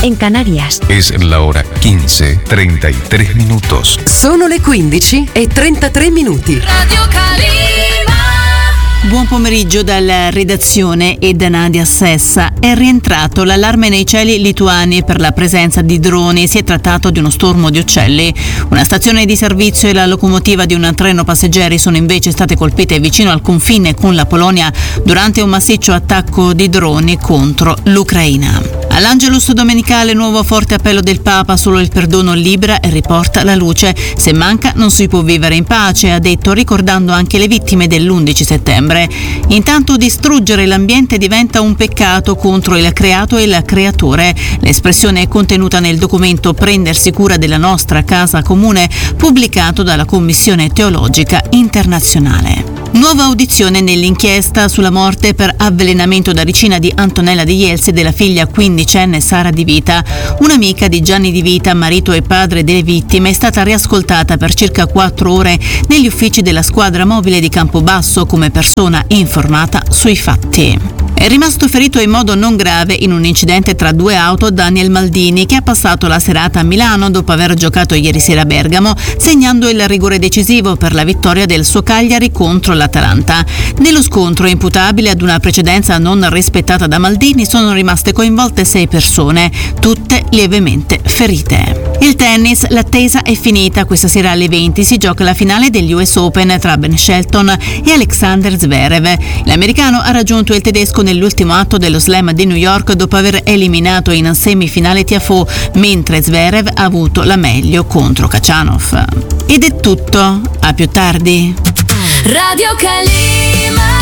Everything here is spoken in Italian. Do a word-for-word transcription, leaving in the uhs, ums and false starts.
en Canarias. Es la hora quince, treinta y tres minutos. Sono le quindici e trentatré minuti. Radio Calima. Buon pomeriggio dalla redazione e da Nadia Sessa. È rientrato l'allarme nei cieli lituani per la presenza di droni. Si è trattato di uno stormo di uccelli. Una stazione di servizio e la locomotiva di un treno passeggeri sono invece state colpite vicino al confine con la Polonia durante un massiccio attacco di droni contro l'Ucraina. All'Angelus domenicale, nuovo forte appello del Papa: solo il perdono libera e riporta la luce. Se manca non si può vivere in pace, ha detto, ricordando anche le vittime dell'undici settembre. Intanto distruggere l'ambiente diventa un peccato contro il creato e il creatore. L'espressione è contenuta nel documento Prendersi cura della nostra casa comune, pubblicato dalla Commissione Teologica Internazionale. Nuova audizione nell'inchiesta sulla morte per avvelenamento da ricina di Antonella Di Jelsi e della figlia quindicenne Sara Di Vita. Un'amica di Gianni Di Vita, marito e padre delle vittime, è stata riascoltata per circa quattro ore negli uffici della squadra mobile di Campobasso come persona informata sui fatti. È rimasto ferito in modo non grave in un incidente tra due auto Daniel Maldini, che ha passato la serata a Milano dopo aver giocato ieri sera a Bergamo, segnando il rigore decisivo per la vittoria del suo Cagliari contro l'Atalanta. Nello scontro, imputabile ad una precedenza non rispettata da Maldini, sono rimaste coinvolte sei persone, tutte lievemente ferite. Il tennis, l'attesa è finita. Questa sera alle venti si gioca la finale degli U S Open tra Ben Shelton e Alexander Zverev. L'americano ha raggiunto il tedesco nell'ultimo atto dello Slam di New York dopo aver eliminato in semifinale Tiafoe, mentre Zverev ha avuto la meglio contro Khachanov. Ed è tutto, a più tardi. Radio Calima.